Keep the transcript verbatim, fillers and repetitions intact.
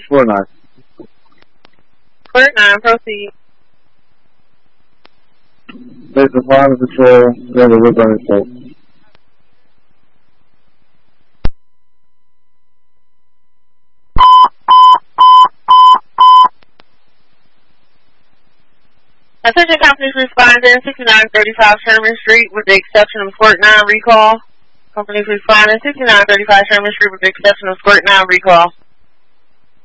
four nine. Fort nine, proceed. There's a line of patrol, then the whip on assault. Attention companies responding sixty-nine thirty-five Sherman Street with the exception of Fort nine recall. Companies responding sixty-nine thirty-five Sherman Street with the exception of Fort nine recall.